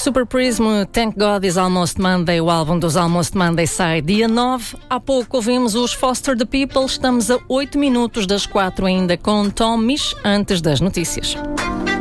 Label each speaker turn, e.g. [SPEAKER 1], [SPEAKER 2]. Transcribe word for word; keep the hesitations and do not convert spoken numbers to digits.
[SPEAKER 1] Super Prism, Thank God It's Almost Monday, o álbum dos Almost Monday sai dia nove. Há pouco ouvimos os Foster the People. Estamos a oito minutos das quatro ainda com Tom Misch antes das notícias.